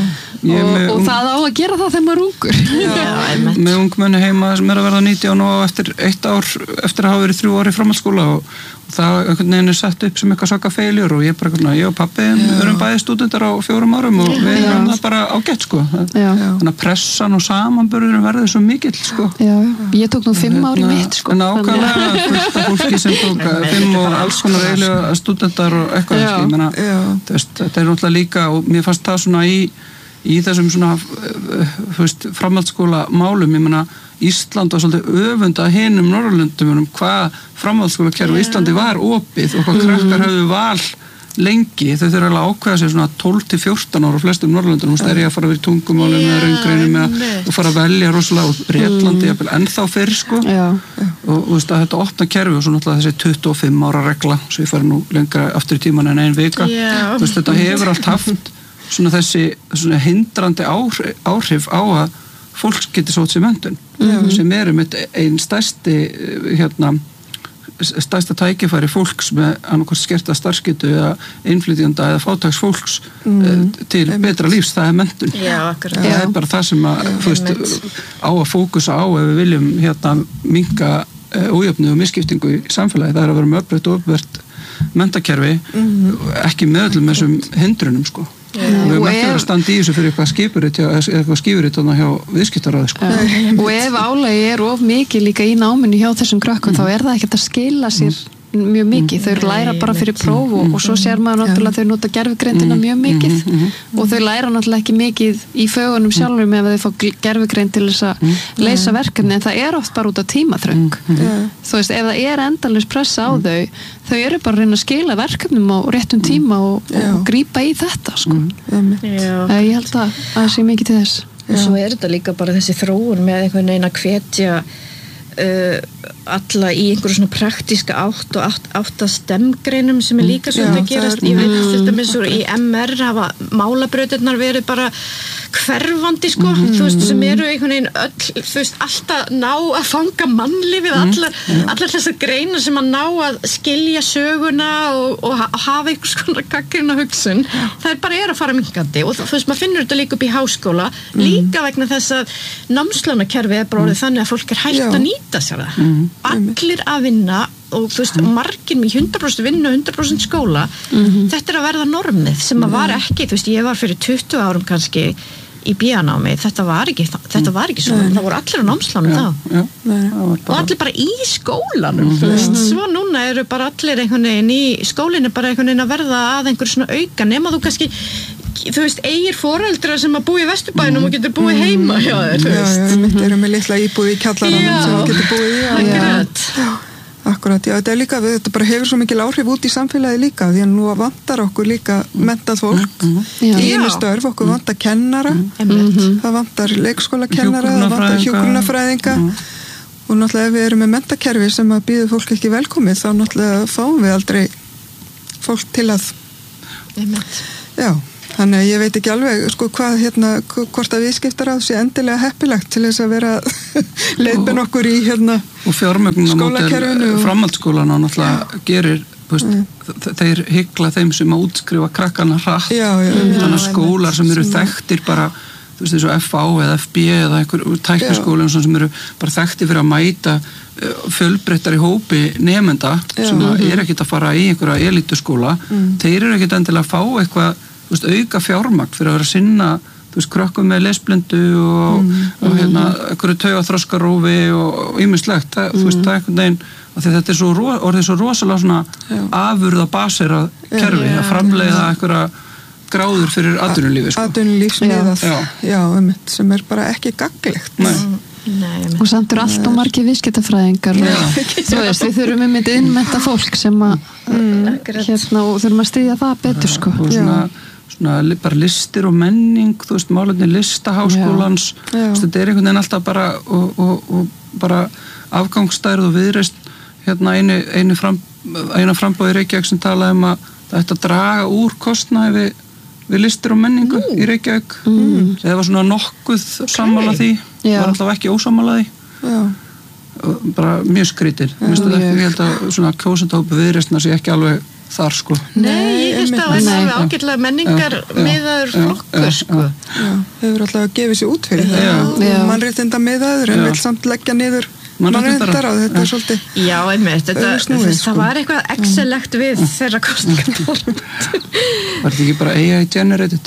og það á að gera það þegar maður er ungur með ungmenni heima sem er að verða nítján og eftir eitt ár eftir að hafa verið þrjú ári í framhaldsskóla og það einhvern veginn er sett upp sem eitthvað svaka feiljur og ég bara, ég og pappi við erum bæði stúdentar á fjórum árum og við erum það bara ágætt sko þannig að pressan og samanburðurum verður svo mikill sko já, ég tók nú fimm ári mitt sko nákvæmlega, fullt af fólki sem tók fimm og alls konar eiginlega stúdentar og eitthvað sko, ég meina, þú veist, þetta er náttúrulega líka og mér fannst það svona í í þessum svona, þú veist, framhaldsskóla málum, ég meina Ísland var svolítið öfunda hinum Norðurlöndum um hvað framhaldsskólakerfi yeah. Íslandi var opið og hvað krakkar höfðu val lengi, þau þurfa alveg að ákveða sér svona tólf til fjórtán ára á flestum Norðurlöndum, þú veist, er ég að fara að vera í tungumálum yeah. eða raungreinu með að fara að velja rosalega og Bretlandi mm. ennþá fyrr sko yeah. og þú veist að þetta opna kerfi og svo náttúrulega þessi tuttugu og fimm ára regla, svo ég fari nú lengra aftur í tíman en ein vika, yeah. þú veist, þetta hefur allt haft svona þessi svona hindrandi áhrif, áhrif á að fólk getur sótt sér menntun mm. sem eru með einn stærsti hérna, stærsta tækifæri fólks með annarkvæmt skerta starfsgetu eða innflytjanda eða fátæks fólks mm. til betra lífs, það er menntun Já, akkurat. það er bara það sem að, þú veist, á að fókusa á ef við viljum hérna minnka ójöfnu og misskiptingu í samfélagi, það er að vera með öflugt og öflugt menntakerfi mm. ekki með öllum þessum hindrunum sko Yeah. við höfum ekki verið að standa í þessu fyrir eitthvað skipurit eða eitthvað skífurit hjá viðskiptaráði sko. og ef álagi er of mikið líka í náminu hjá þessum krökkum mm. þá er það ekkert að skila sér mm. mjög mikið, þau læra bara fyrir próf og, og svo sér maður náttúrulega þau nota gerfugreindina mjög mikið mm. og þau læra náttúrulega ekki mikið í fögunum sjálfum ef þau fá gerfugreind til þess að leysa verkefni en það er oft bara út af tímaþröng þú veist, ef það er endalaus pressa á þau þau eru bara að reyna að skila verkefnum á réttum tíma og, og grípa í þetta sko. mm. ég held að það sé mikið til þess og svo er þetta líka bara þessi þróun með einhvern veginn að hvetja uh, alla í einhverju svona praktíska átt og átt, átt að stemgreinum sem er líka svona að gerast ég veit þetta með svo í M R hafa málabrautirnar verið bara hverfandi sko, mm. þú veist, sem eru einhvern veginn öll, þú veist, alltaf ná að fanga mannlífið, mm. allar, allar þessar greinar sem að ná að skilja söguna og, og hafa einhvers konar gagnrýna hugsun, það er bara er að fara minkandi og þú veist, maður finnur þetta líka upp í háskóla, mm. líka vegna þess að námslánakerfið er bara orðið mm. þannig að fólk er hægt Já. Að nýta sér það, mm. allir að vinna og þú veist, margir með hundrað prósent vinnu og hundrað prósent skóla mm-hmm. þetta er að verða normið sem að var ekki þú veist, ég var fyrir tuttugu árum kannski í B-námi, þetta var ekki þetta var ekki svona, það voru allir á námslánum ja, þá ja, og allir bara í skólanum mm-hmm. þú veist, svo núna eru bara allir einhvern veginn í skólinni bara einhvern veginn að verða að einhver svona auka nema þú kannski þú veist, eigir foreldra sem að búa í Vesturbænum og getur búið heima hjá þér, þú veist. Já, já, mitt erum með litla íbúð í kjallaranum sem við getur búið í. Akkurat. Já, akkurat, já, þetta er líka, þetta bara hefur svo mikil áhrif út í samfélagi líka, því að nú vantar okkur líka menntað fólk í einu störf, okkur vantar kennara, það vantar leikskólakennara, það vantar hjúkrunarfræðinga og náttúrulega ef við erum með menntakerfi sem að býður fólk ekki velkomið, þá náttúrulega fáum við aldrei fólk til að já, þannig að ég veit ekki alveg sko hvað hérna, hvort að viðskiptaráð sé endilega heppilegt til þess að vera leiðbenn okkur í hérna og fjármögnunarmódel framhaldsskólana náttúrulega gerir veist, mm. þeir hygla þeim sem að útskrifa krakkana hratt já, já, þannig að skólar sem eru þekktir bara þú veist, eins og F A eða F B eða einhver tækniskólinn sem eru bara þekktir fyrir að mæta fjölbreyttari hópi nemenda sem mm-hmm. er ekkert að fara í einhverja elítuskóla, mm. þeir eru ekkert endilega að fá eitthvað, þú veist, auka fjármagn fyrir að vera að sinna, þú veist, krökkum með lesblindu og, mm. og hérna, einhverju taugaþroskarófi og ýmislegt, mm. þú veist, það er einhvern veginn að þetta er svo, orðið svo rosalega svona afurða baserað kerfi, já, að framleiða einhverja gráður fyrir atvinnulífi, sko. Atvinnulífsmiðað, já, já um, sem er bara ekki gagnlegt. Nei. Nei, og samt eru allt og margir viðskiptafræðingar og þú veist, við þurfum um þetta innmenta fólk sem að mm, hérna og þurfum að styðja það betur, sko. Og svona, svona bara listir og menning, þú veist, málefni listaháskólans, þetta er einhvern veginn alltaf bara og, og, og bara afgangsstærð og viðreist, hérna einu, einu, fram, einu frambóði Reykjavík sem talaði um að það ætti að draga úr kostnaði við við listir og menningu mm. í Reykjavík mm. það var svona nokkuð okay. sammála því, já. Var alltaf ekki ósammála því bara mjög skrítið ég held að svona kjósendahópi viðreistna sé ekki alveg þar, sko. Nei, ég held að það er ágætlega menningar miðaður flokkur, sko. Þau eru alltaf að gefa sér út fyrir það mannréttinda miðaður en vil samt leggja niður mannréttindar á þetta er svolítið já, einmitt, þetta, það, það var eitthvað excellent við þeirra kostningar var þetta ekki bara A I generated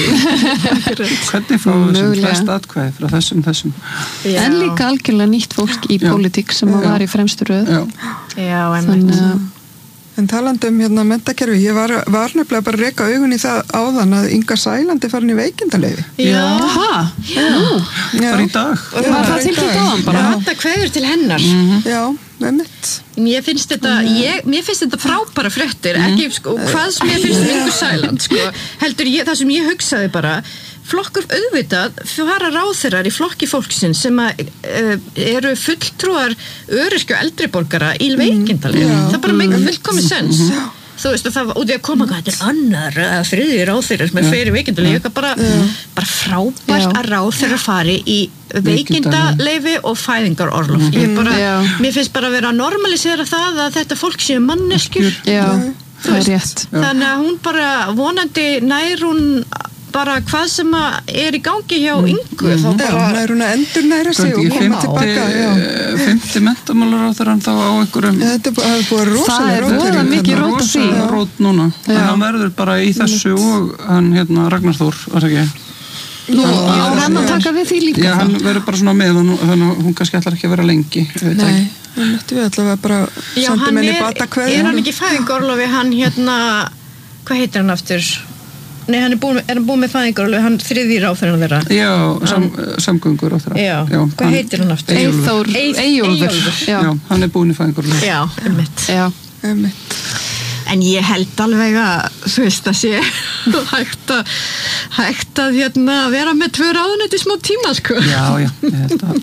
hvernig fáum við sem flest atkvæði frá þessum þessum já. En líka algjörlega nýtt fólk í pólitík sem já. Var í fremstu röð já, já einmitt Þann, En talandi um hérna menntakerfi, ég var, var nefnilega bara að reka augun í það áðan að Inga Sæland er farin í veikindaleyfi. Já. Hæ? Já. Bara í dag. Og var það til þetta áðan bara? Þetta kveður til hennar. Mm-hmm. Já, með mitt. Mér finnst þetta, ég, mér finnst þetta frábæra fréttir, mm-hmm. ekki, sko, hvað sem ég finnst um Ingu Sæland, sko, heldur ég, það sem ég hugsaði bara, flokkur auðvitað fara ráðherrar í flokki fólksins sem að uh, eru fulltrúar öryrkju og eldriborgara í veikindalegi. Mm. Það bara meika fullkomi sens. Mm. Þú veist, og það var út í að koma hvað þetta er annar að þriðji ráðherrar sem er fyrir veikindalegi. Það bara, bara frábært Já. Að ráðherrar fari í veikindaleyfi og fæðingarorlof. Mm. Ég bara, mér finnst bara að vera að normalisera það að þetta fólk séu manneskjur. Já, það er rétt. Þannig að hún bara vonandi nær hún bara hvað sem er í gangi hjá Ingu mm. þá bara já, er hún að endur næra sig og koma tilbaka fimmti menntamálar á þeirra þá á einhverjum ja, þetta er búið rosalega rót það er mikið rót að því rót núna en hann verður bara í þessu og hann hérna Ragnar Þór var ekki Nú, já, hann að taka við því líka já, hann verður bara svona með og þannig að hún kannski ætlar ekki að vera lengi nei, hann möttu við allavega bara sendum henni bata hverju er hann ekki fæðingarorlofi hann hérna hvað heitir hann aftur Nei, hann er búin, er hann búin með fæðingarorlofi, hann þriðji ráðherrann þeirra. Já, sam, samgöngur ráðherra. Já, já, hvað heitir hann aftur? Eyþór, Eyjólfur. Já, hann er búin í fæðingarorlofi. Já, einmitt. Já, einmitt. En ég held alveg að, þú veist, að sé hægt að, hægt að hérna, vera með tvö ráðuneyti smá tíma, sko. Já, já, ég held að...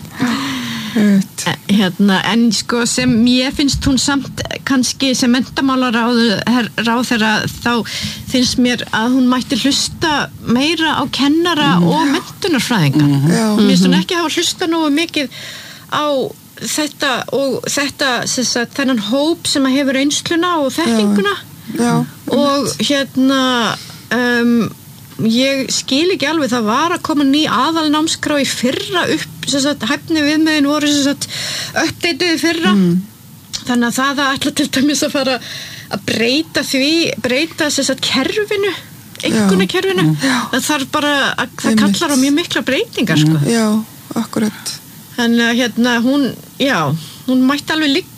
Hérna, en sko sem ég finnst hún samt kannski sem menntamálaráðherra þá finnst mér að hún mætti hlusta meira á kennara mm. og menntunarfræðinga mm-hmm. mér finnst hún ekki hafa hlusta nógu mikið á þetta og þetta sagt, þennan hóp sem hefur reynsluna og þekkinguna Já. Já. og hérna um, ég skil ekki alveg það var að koma ný aðalnámskrá í fyrra upp sagt, hæfni viðmiðin voru uppdeituði fyrra mm. þannig að það að ætla til dæmis að fara að breyta því breyta sagt, kerfinu einkunnakerfinu það þarf bara að það kallar á mjög mikla breytingar sko. Já, akkurat þannig að hérna hún já, hún mætti alveg liggja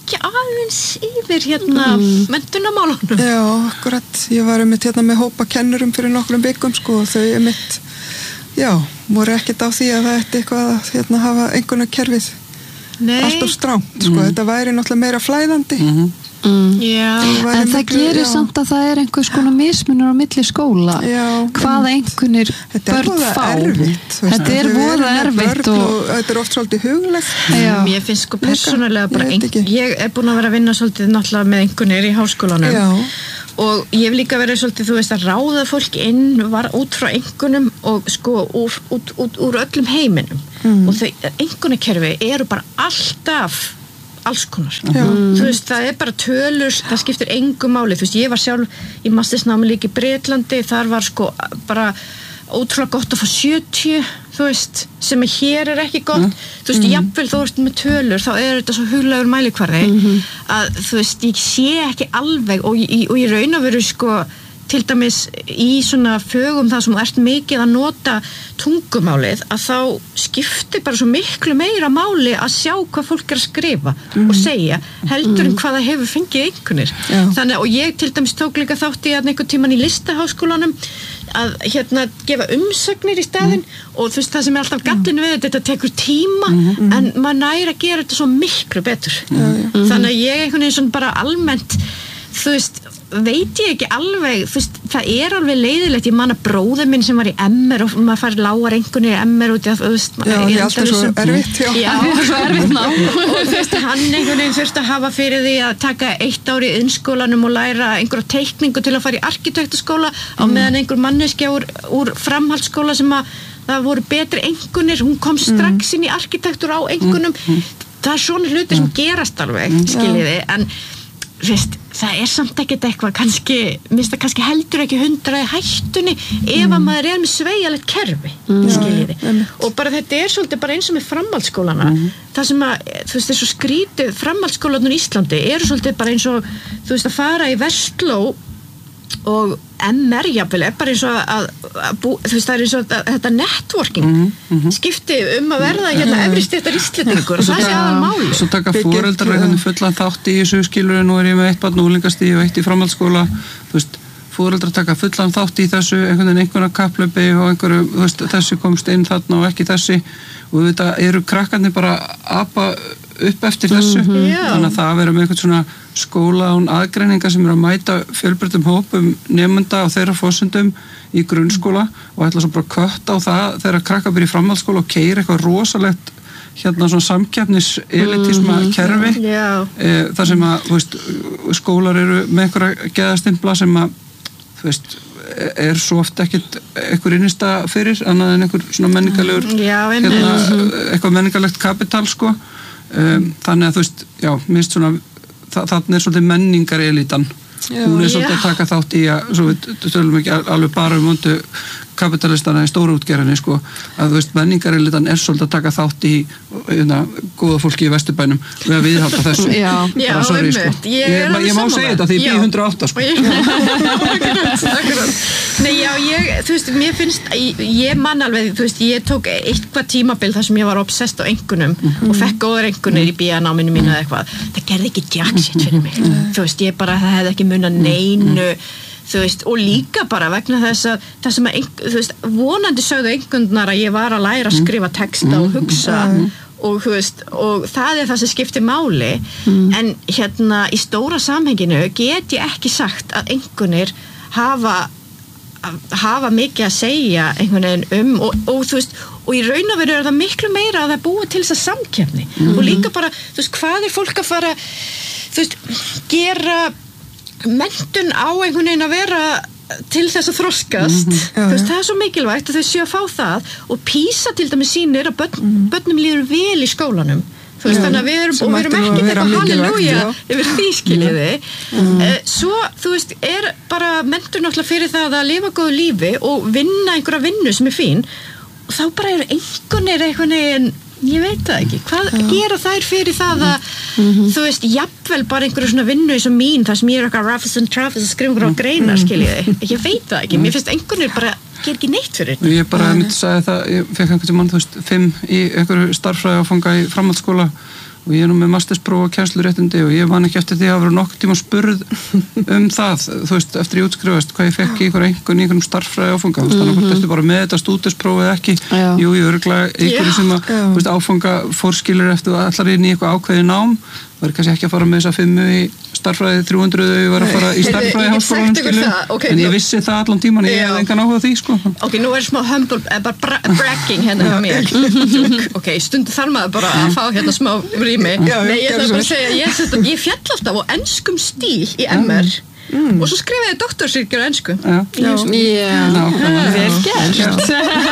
kíkja aðeins yfir hérna mm. menntunarmálunum. Já, akkurat. Ég var um mitt hérna með hópa kennurum fyrir nokkrum vikum sko og þau um mitt, já, voru ekkert á því að það ætti eitthvað að hérna hafa einhvernarkerfið alltaf strámt sko. Mm. Þetta væri náttúrulega meira flæðandi. Mm-hmm. Mm. En það miklu, gerir já. Samt að það er einhvers konar mismunur á milli skóla já, hvaða einhvernir börn fá erfitt, þetta er voða erfitt og, og þetta er oft svolítið hugulegt. Mér finnst sko persónulega bara ég, ein, ég er búin að vera að vinna svolítið náttúrulega með einhvernir í háskólanum já. Og ég hef líka verið svolítið, þú veist, að ráða fólk inn var út frá einhvernum og sko úr, út, út, úr öllum heiminum mm. og þau einhvernarkerfi eru bara alltaf alls konar. Mm. Þú veist, það er bara tölur, það skiptir engu máli. Þú veist, ég var sjálf í mastersnámi líka í Bretlandi, þar var sko bara ótrúlega gott að fá sjötíu, þú veist, sem að hér er ekki gott. Mm. Þú veist, mm. jafnvel þú veist með tölur, þá er þetta svo huglegur mælikvarði mm-hmm. að þú veist, ég sé ekki alveg og, og ég raun að veru sko til dæmis í svona fögum það sem þú ert mikið að nota tungumálið að þá skiptir bara svo miklu meira máli að sjá hvað fólk er að skrifa mm. og segja heldur en mm. hvað það hefur fengið einhvernir. Já. Þannig og ég til dæmis tók líka þátt í að einhvern tíman í listaháskólanum að hérna gefa umsagnir í staðinn mm. og þú veist það sem er alltaf gallin við þetta tekur tíma mm. en maður næri að gera þetta svo miklu betur. Mm. Þannig að ég einhvern veginn svona bara almennt þú veist veit ég ekki alveg, þú veist, það er alveg leiðilegt, ég man að bróðir minn sem var í M R og maður fær lágar einhvernir í M R út í að, þú veist, já, ég er alltaf svo erfitt, já, já svo erfitt ná og þú veist, hann einhvern veginn þurfti að hafa fyrir því að taka eitt ári í innskólanum og læra einhverja teikningu til að fara í arkitektaskóla á mm. meðan einhver manneskja úr, úr framhaldsskóla sem að það voru betri einhvernir, hún kom strax inn í arkitektur á einhvernum, mm. það er svona hluti sem gerast alveg, skiljiði, en veist, það er samt ekkert eitthvað kannski, minnst það kannski heldur ekki hundraði hættunni ef að maður er með sveigjalegt kerfi mm. skiljiði, mm. og bara þetta er svolítið bara eins og með framhaldsskólana mm. það sem að, þú veist, þessu skrítið framhaldsskólanur í Íslandi eru svolítið bara eins og, þú veist, að fara í Vestló og M R jafnvel er bara eins og að, að bú, þú veist það er eins og að, þetta networking mm -hmm. skipti um að verða hérna efristéttar Íslendingur og það sé aðal máli. Svo taka foreldrar einhvern fullan þátt í þessu skilur nú er ég með eitt barn úlingastíð og eitt í framhaldsskóla þú veist, foreldrar taka fullan þátt í þessu einhvern veginn einhverja kapphlaupi og einhverju, þú veist, þessi komst inn þarna og ekki þessi og þetta eru krakkarnir bara apa upp eftir þessu mm-hmm. þannig að það vera með eitthvað svona skóla án aðgreininga sem eru að mæta fjölbreyttum hópum nemenda og þeirra forsendum í grunnskóla og ætla svo bara að kötta á það þegar krakkar byrja í framhaldsskóla og keira eitthvað rosalegt hérna svona samkeppnis elitisma kerfi mm, yeah. e, þar sem að þú veist, skólar eru með einhverja geðastimpla sem að þú veist er svo oft ekkert einhver innista fyrir annað en einhver svona menningarlegur já, hérna, eitthvað menningarlegt kapital sko um, þannig að þú veist, já, minnst svona þa þannig er svolítið menningar elitan hún er svolítið já. Að taka þátt í að svo við tölum ekki alveg bara um vondu kapitalistana í stóru útgerðinni sko, að þú veist, menningarelitan er svolítið að taka þátt í hérna, góða fólki í Vesturbænum við að viðhalda þessu já, já sorry, sko. ég, ég, ég má segja þetta því ég býð hundrað og átta sko. Nei, já, ég, þú veist, mér finnst ég, ég man alveg, þú veist, ég tók eitthvað tímabil þar sem ég var obsessed á einhvernum mm. og fekk góður einhvernir í B A-náminu mínu eða eitthvað, það gerði ekki jack shit fyrir mig, mm. þú veist, ég bara, það hefði ekki munað neinu þú veist, og líka bara vegna þess að það sem að, þú veist, vonandi sögðu einhvernar að ég var að læra að skrifa texta og hugsa mm. og þú veist, og það er það sem skiptir máli mm. en hérna í stóra samhenginu get ég ekki sagt að einhvernir hafa hafa mikið að segja einhvern veginn um og, og þú veist, og í raun og veru er það miklu meira að það búi til þess að samkeppni mm. og líka bara, þú veist, hvað er fólk að fara þú veist, gera menntun á einhvern veginn að vera til þess að þroskast mm-hmm. þú veist, það er svo mikilvægt að þau séu að fá það og PISA til dæmis sýnir að börn, mm. börnum líður vel í skólanum þú veist, þannig að við erum, og við erum ekki eitthvað halleluja yfir því skiljiði mm. svo, þú veist, er bara menntun náttúrulega fyrir það að lifa góðu lífi og vinna einhverja vinnu sem er fín og þá bara eru einhvernir einhvern veginn ég veit það ekki, hvað já. Gera þær fyrir það að, mm-hmm. þú veist, jafnvel bara einhverju svona vinnu eins og mín, það sem ég er eitthvað Raffles and Travis að skrifa einhverju á greinar, skiljiði, ég veit það ekki, mér finnst einhvernir bara, ger ekki neitt fyrir þetta. Ég bara myndi að segja það, ég fekk einhvern tímann, þú veist, fimm í einhverju starffræði áfanga í framhaldsskóla og ég er nú með masterspróf og kennsluréttindi og ég man ekki eftir því að hafa nokkuð tíma spurð um það, þú veist, eftir ég útskrifast hvað ég fekk í einhver einhvern í einhverjum starffræði áfanga, þú veist, þannig að hvort ertu bara með þetta stúdentspróf eða ekki, já. jú, ég örgulega einhverju sem að, þú veist, áfanga fórskilur eftir að allar inn í eitthvað ákveði nám var kannski ekki að fara með þessa fimmu í starffræði þrjú hundruð og ég var að fara í starffræði háskólanum, skilur, okay, en ég vissi það allan tíman, ég hefði engan áhuga því, sko. Ok, nú er smá humble, bara bra bragging hérna hjá mér. Ok, stundu þarf maður bara að fá hérna smá rými. Nei, ég ætla bara að segja, ég, ég fjall alltaf á enskum stíl í M R. Mm. Og svo skrifaði ég doktorsritgerð á ensku. Já, já. Vel gert.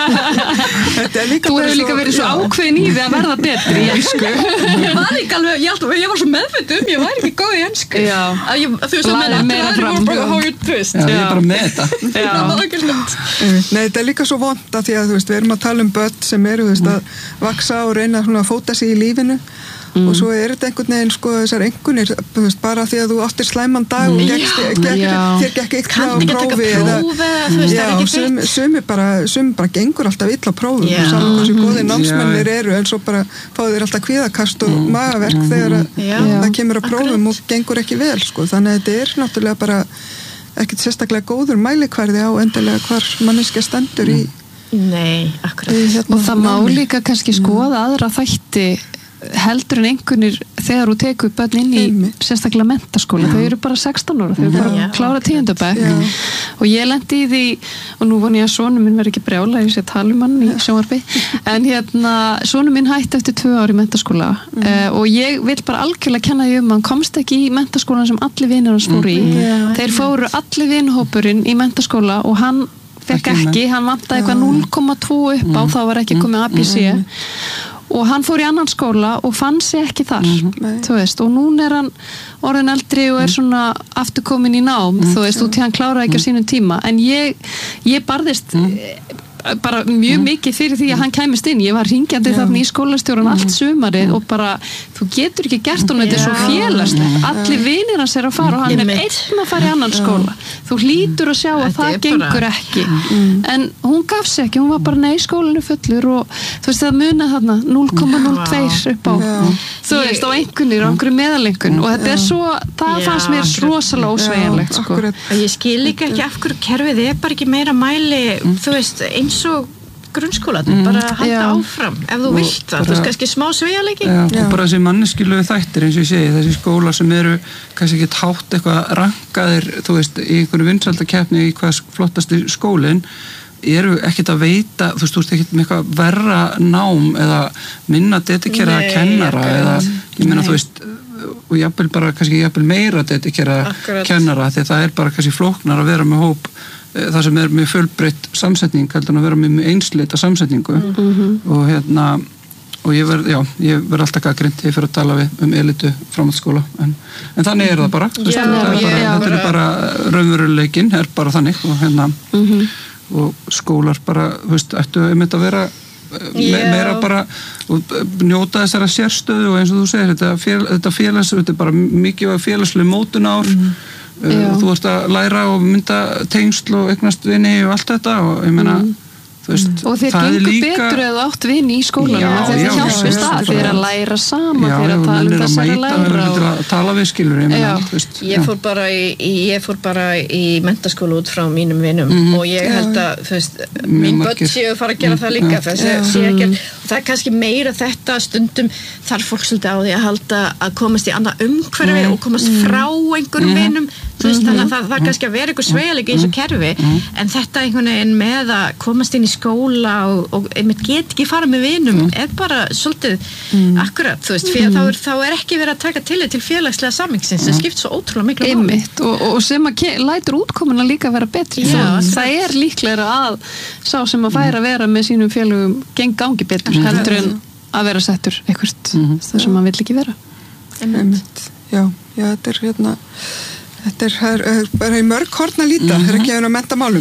Þú hefur líka verið svo ákveðin í því að verða betri í ensku. Ég var líka alveg, ég, alltaf, ég var svo meðvitað um, ég var ekki góð í ensku. Já. Að ég, þú veist, að meina, meira fram. Já, ég er bara með þetta. Já. Það var ekki slumt. Nei, þetta er líka svo vont að því að, þú veist, við erum að tala um börn sem eru, þú veist, að vaksa og reyna svona að fóta sig í lífinu. Mm. Og svo er þetta einhvern veginn sko þessar einkunnir, þú veist, bara því að þú áttir slæman dag og gekkst, gekk, þér gekk eitthvað á prófi eða, já, sum, sumi bara, sumi bara gengur alltaf illa á prófum, saman hversu góðir námsmennir eru, en svo bara fá þeir alltaf kvíðakast og mm. magaverk mm. þegar að, það kemur á prófum og gengur ekki vel, sko, þannig að þetta er náttúrulega bara ekkert sérstaklega góður mælikvarði á endilega hvar manneskja stendur í. Nei, akkurat. Í, hérna, og það má líka kannski skoða aðra þætti heldur en einhvernir þegar þú tekur börn inn í Heimi. sérstaklega menntaskóla, þau eru bara sextán ára, þau eru bara að klára tíundabæk og ég lendi í því, og nú voni ég að sonur minn verði ekki brjála, ég sé að tala um hann í sjónvarpi, en hérna sonur minn hætti eftir tvö ár í menntaskóla mm. uh, og ég vil bara algjörlega kenna því um hann komst ekki í menntaskólan sem allir vinir hans fóru í, mm. þeir fóru allir vinhópurinn í menntaskóla og hann fekk ekki, ekki hann vantaði eitthvað núll komma tvö upp á, mm. þá var ekki komið A B C mm. og hann fór í annan skóla og fann sig ekki þar, mm-hmm. þú veist, og núna er hann orðin eldri og er svona aftur komin í nám, mm. þú veist, út í hann kláraði ekki á sínum tíma, en ég, ég barðist mm. bara mjög mikið fyrir því að hann kæmist inn, ég var hringjandi þarna í skólastjóran allt sumarið og bara þú getur ekki gert hún, þetta er svo félagslegt allir vinir hans er að fara og hann er einn að fara í annan skóla, þú hlýtur að sjá að það gengur ekki en hún gaf sig ekki, hún var bara nei, skólinu fullur og þú veist það munið þarna núll komma núll tvö upp á þú veist, á einhvernir, á einhverju meðalengun og þetta er svo, það fannst mér rosalega ósveigjanlegt sko. Ég skil líka ekki af hverju kerfið er bara ekki meira mæli, þú veist, eins og grunnskólanum, mm. bara halda já. áfram ef þú vilt það, þú veist kannski smá sveigjanleiki já, og bara þessi manneskilegu þættir eins og ég segi, þessi skóla sem eru kannski ekki hátt eitthvað rankaðir þú veist, í einhverju vinsældakeppni í hvað flottasti skólinn eru ekkert að veita, þú veist, þú veist ekkert með eitthvað verra nám eða minna dedikeraða kennara eða, ég meina, þú veist og jafnvel bara, kannski jafnvel meira dedikeraða kennara, því það er bara kannski flóknar að vera með hóp það sem er með fjölbreytt samsetning heldur en að vera með einsleita samsetningu mm-hmm. og hérna og ég verð, já, ég verð alltaf gagnrýnd ég fyrir að tala við um elitu framhaldsskóla en, en þannig er það bara já, þetta, er bara, já, þetta er bara raunveruleikin er bara þannig og hérna mm-hmm. og skólar bara, þú veist, ættu einmitt að vera me, meira bara og njóta þessara sérstöðu og eins og þú segir, þetta, fél, þetta félags þetta er bara mikið félagslega mótunár mm-hmm. Já. Þú ert að læra og mynda tengsl og eignast vini og allt þetta og ég meina mm. þú veist, og þeir gengur líka... betur eða átt vini í skólanum þeir hjálpist að, þeir er að læra saman þeir er að tala um þess að læra og... að tala við skilur ég, meina, veist, ég, fór bara í, ég fór bara í menntaskóla út frá mínum vinum mm. og ég held að þú veist, mín börn séu að fara að gera mm. það líka þess að séu ekki og það er kannski meira þetta stundum þarf fólk svolítið á því að halda að komast í annað umhverfi mm. og komast mm. frá einhverjum mm. vinum þú veist, þannig að það, það kannski að vera eitthvað sveigjanleiki eins og kerfi en þetta einhvern veginn með að komast inn í skóla og, og einmitt get ekki fara með vinum mm. er bara svolítið mm. akkurat, þú veist, fyrir mm. þá, er, þá er ekki verið að taka tillit til félagslega sammingsins sem skipt svo ótrúlega miklu máli og, og sem að lætur útkomuna líka vera betri Já, það, það er líklega að sá sem að færa að vera með sínum félagum geng gangi betur mm. heldur en að vera settur eitthvað mm. það sem maður vill ekki vera einmitt, já, já, þetta er hérna þetta er, er, er bara í mörg horn að líta þegar ekki hefur að menta málum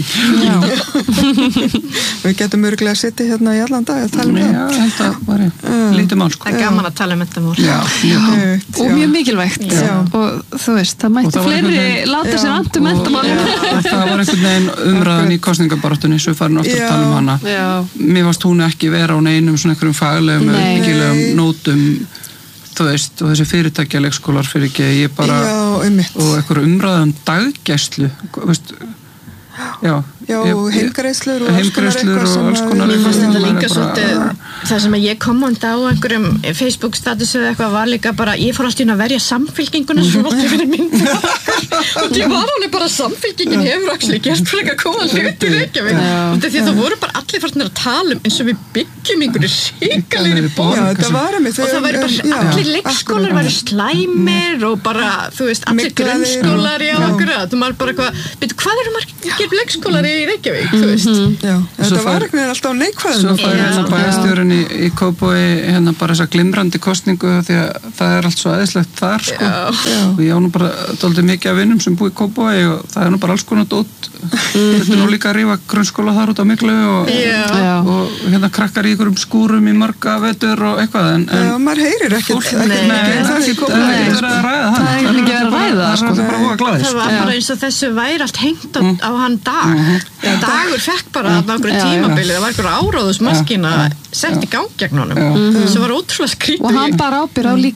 við getum örgulega að sitja hérna í allan dag að tala um það Já, þetta var lítið mál sko. Það er gaman að tala um þetta mál Já, já. og mjög mikilvægt já. Og þú veist, það mætti það fleiri veginn, láta sér andu menta málum Það var einhvern veginn umræðan í kostningabaráttunni svo við farin ofta að tala um hana já. Mér varst hún ekki vera á neinum svona einhverjum faglegum eða mikilvægum nótum þú veist, og þessi fyrirtækja leikskólar fyrir ekki, ég bara já, einmitt og einhver umræðum daggæslu veist, já, já ég, heimgreiðslur og heimgreiðslur og alls konar þetta líka svolítið það sem ég kommenta á einhverjum Facebook statusu eða eitthvað var líka bara ég fór alltaf inn að verja samfylkinguna svolítið fyrir minn og ég var alveg bara samfylkingin hefur actually gert fyrir að koma hluti í Reykjavík og því það voru bara allir farnir að tala um eins og við byggjum einhverju síkalegri borg og það væri bara allir leikskólar væri slæmir og bara þú veist allir grunnskólar já, þú maður bara eitthvað hvað eru margir leikskólar í Reykjavík, þú veist já, þetta var eitthvað alltaf á neikvæðinu svo fær hérna bæjarstjórinn í, í Kópavogi hérna bara þessa glimrandi kosningu því að það er allt svo aðeinslegt þar sko. og ég á nú bara dálítið mikið af vinnum sem búi í Kópavogi og það er nú bara alls konar dót þetta er nú líka að rífa grunnskóla þar út á miklu og, og, og hérna krakkar í einhverjum skúrum í marga vetur og eitthvað en, en já, maður heyrir ekkert það er ekki verið að ræða það það er ekki verið að ræða það var bara eins og þessu væri allt hengt á hann dag dagur fekk bara að nákvæmlega tímabili það var einhver áráðusmaskina sett í gang gegn honum sem var ótrúlega skrítið og hann bara ábyrgð á líka